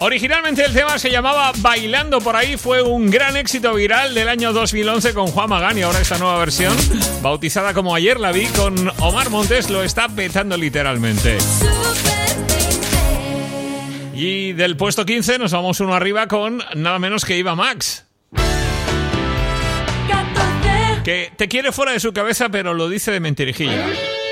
Originalmente el tema se llamaba Bailando por ahí, fue un gran éxito viral del año 2011 con Juan Magán y ahora esta nueva versión, bautizada como Ayer la vi con Omar Montes, lo está petando literalmente. Y del puesto 15 nos vamos uno arriba con nada menos que Eva Max. Que te quiere fuera de su cabeza, pero lo dice de mentirijilla.